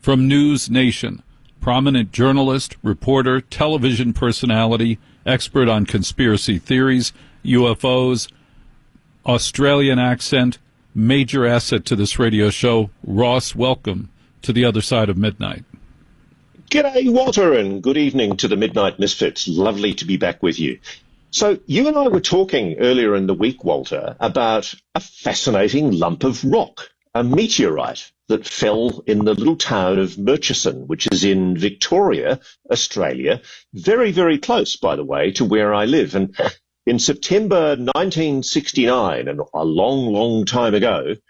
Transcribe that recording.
From News Nation, prominent journalist, reporter, television personality, expert on conspiracy theories, UFOs, Australian accent, major asset to this radio show. Ross, welcome to The Other Side of Midnight. G'day, Walter, and good evening to the Midnight Misfits. Lovely to be back with you. So you and I were talking earlier in the week, Walter, about a fascinating lump of rock, a meteorite that fell in the little town of Murchison, which is in Victoria, Australia, very, very close, by the way, to where I live. And in September 1969, and a long, long time ago,